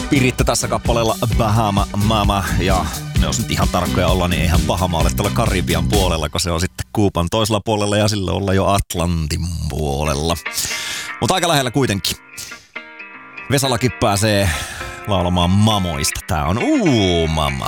Piritta tässä kappaleella Bahama Mama. Ja ne jos nyt ihan tarkkoja olla, niin eihän Bahama ole tuolla Karibian puolella, kun se on sitten Kuuban toisella puolella ja sillä olla jo Atlantin puolella. Mutta aika lähellä kuitenkin. Vesalakin pääsee laulamaan mamoista. Tää on Mama.